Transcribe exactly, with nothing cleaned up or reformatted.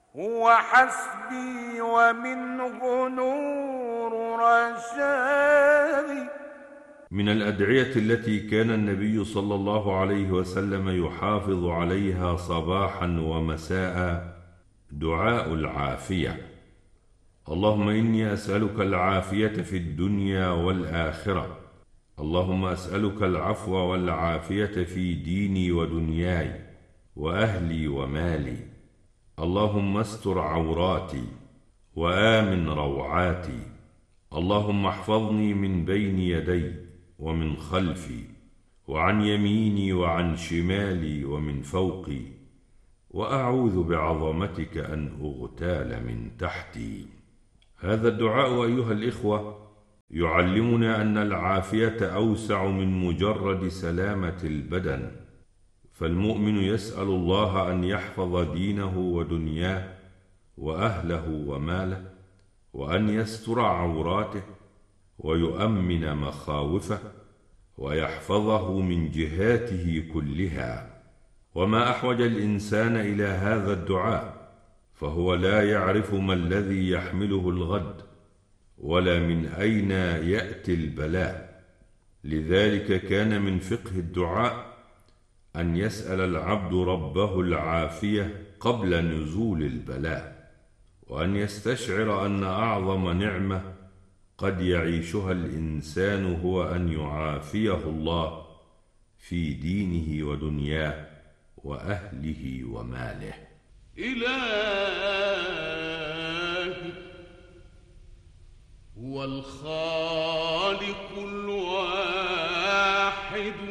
هو حسبي ومنه نور رشادي. من الأدعية التي كان النبي صلى الله عليه وسلم يحافظ عليها صباحا ومساء دعاء العافية: اللهم إني أسألك العافية في الدنيا والآخرة، اللهم أسألك العفو والعافية في ديني ودنياي وأهلي ومالي، اللهم استر عوراتي وآمن روعاتي، اللهم احفظني من بين يدي ومن خلفي وعن يميني وعن شمالي ومن فوقي، وأعوذ بعظمتك أن أغتال من تحتي. هذا الدعاء أيها الإخوة يعلمنا أن العافية أوسع من مجرد سلامة البدن، فالمؤمن يسأل الله أن يحفظ دينه ودنياه وأهله وماله، وأن يستر عوراته ويؤمن مخاوفه ويحفظه من جهاته كلها. وما أحوج الإنسان إلى هذا الدعاء، فهو لا يعرف ما الذي يحمله الغد ولا من أين يأتي البلاء. لذلك كان من فقه الدعاء أن يسأل العبد ربه العافية قبل نزول البلاء، وأن يستشعر أن أعظم نعمة قد يعيشها الإنسان هو أن يعافيه الله في دينه ودنياه وأهله وماله. إلهي هو الخالق الواحد